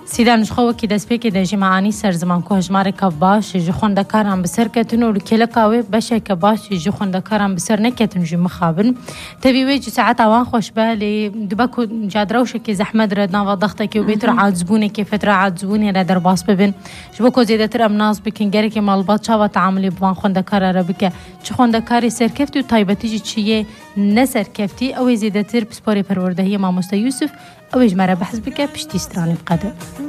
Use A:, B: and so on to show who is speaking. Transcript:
A: سیدان جخوا کی دست پیک دژی معانی سر زمان که هجمار کباش جخونده کارم بسر کتن و کل کاوی بشه کباش جخونده کارم بسر نکتن جو مخابن تبی وجه ساعت آوان خوش بالي دبکو جادروش کی زحمت ردنا و ضغطه کی و بیتر عادزبونه کی فتره عادزبونه را در باس ببین جبکو زیاده تر امناز بکن گری که مالبات شوا تعاملی بوان خونده کار را بکه چه خونده کاری سرکفتی و طایبتی چیه نسر کفتی او زیاده تر بسپاری پروردهی ماموستا یوسف اویج مرا بحث بکه پشتی استرانی بقدر